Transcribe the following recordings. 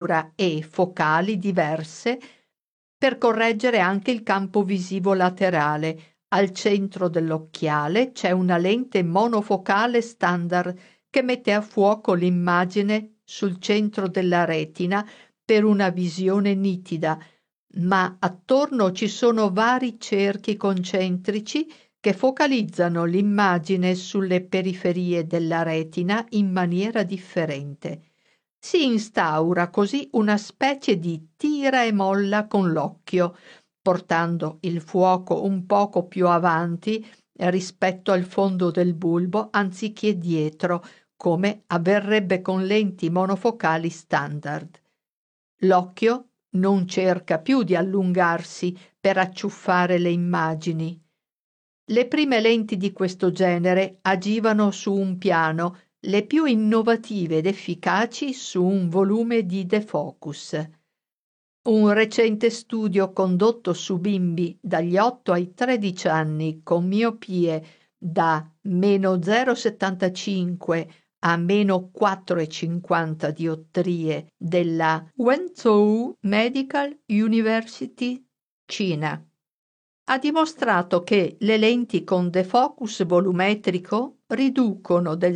misura e focali diverse per correggere anche il campo visivo laterale. Al centro dell'occhiale c'è una lente monofocale standard che mette a fuoco l'immagine sul centro della retina per una visione nitida, ma attorno ci sono vari cerchi concentrici che focalizzano l'immagine sulle periferie della retina in maniera differente. Si instaura così una specie di tira e molla con l'occhio, portando il fuoco un poco più avanti rispetto al fondo del bulbo anziché dietro, come avverrebbe con lenti monofocali standard. L'occhio non cerca più di allungarsi per acciuffare le immagini. Le prime lenti di questo genere agivano su un piano, le più innovative ed efficaci su un volume di defocus. Un recente studio condotto su bimbi dagli 8 ai 13 anni con miopie da meno 0,75 a meno 4,50 diottrie della Wenzhou Medical University, Cina, ha dimostrato che le lenti con defocus volumetrico riducono del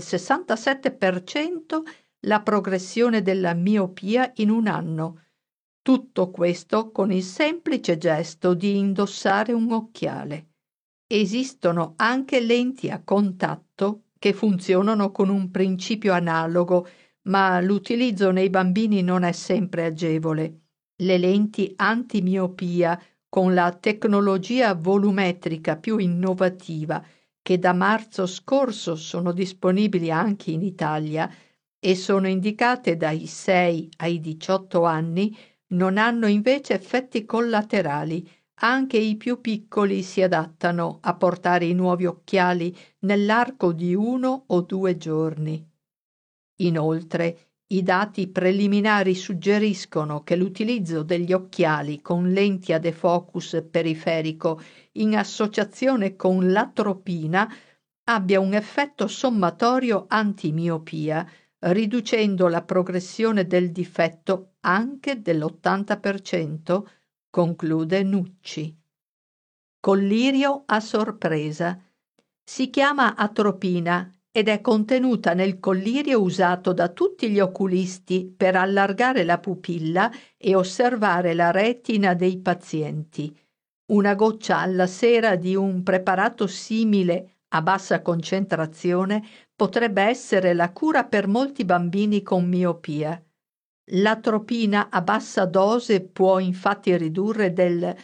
67% la progressione della miopia in un anno. Tutto questo con il semplice gesto di indossare un occhiale. Esistono anche lenti a contatto che funzionano con un principio analogo, ma l'utilizzo nei bambini non è sempre agevole. Le lenti antimiopia con la tecnologia volumetrica più innovativa, che da marzo scorso sono disponibili anche in Italia e sono indicate dai 6 ai 18 anni, non hanno invece effetti collaterali. Anche i più piccoli si adattano a portare i nuovi occhiali nell'arco di 1 o 2 giorni. Inoltre, i dati preliminari suggeriscono che l'utilizzo degli occhiali con lenti a defocus periferico in associazione con l'atropina abbia un effetto sommatorio antimiopia, riducendo la progressione del difetto anche dell'80%, conclude Nucci. Collirio a sorpresa. Si chiama atropina ed è contenuta nel collirio usato da tutti gli oculisti per allargare la pupilla e osservare la retina dei pazienti. Una goccia alla sera di un preparato simile a bassa concentrazione potrebbe essere la cura per molti bambini con miopia. L'atropina a bassa dose può infatti ridurre del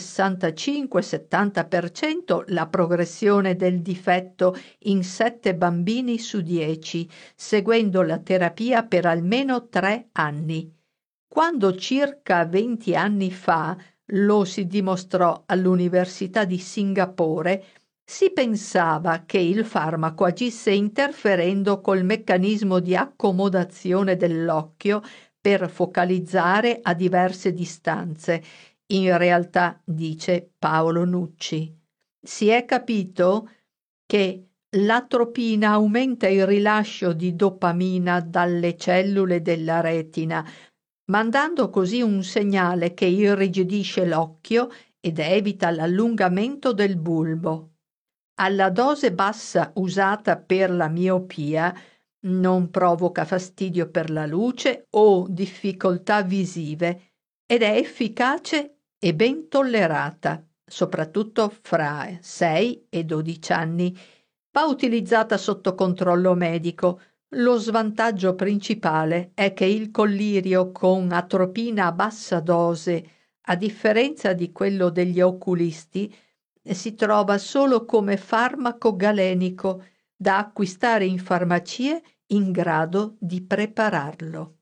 65-70% la progressione del difetto in 7 bambini su 10, seguendo la terapia per almeno 3 anni. Quando circa 20 anni fa lo si dimostrò all'Università di Singapore, si pensava che il farmaco agisse interferendo col meccanismo di accomodazione dell'occhio per focalizzare a diverse distanze. In realtà, dice Paolo Nucci, si è capito che l'atropina aumenta il rilascio di dopamina dalle cellule della retina, mandando così un segnale che irrigidisce l'occhio ed evita l'allungamento del bulbo. Alla dose bassa usata per la miopia non provoca fastidio per la luce o difficoltà visive ed è efficace e ben tollerata, soprattutto fra 6 e 12 anni. Va utilizzata sotto controllo medico. Lo svantaggio principale è che il collirio con atropina a bassa dose, a differenza di quello degli oculisti, si trova solo come farmaco galenico da acquistare in farmacie in grado di prepararlo.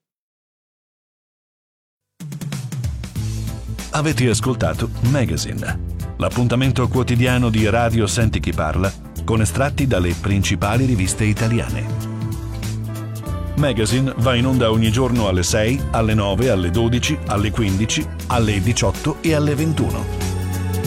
Avete ascoltato Magazine, l'appuntamento quotidiano di Radio Senti Chi Parla con estratti dalle principali riviste italiane. Magazine va in onda ogni giorno alle 6, alle 9, alle 12, alle 15, alle 18 e alle 21.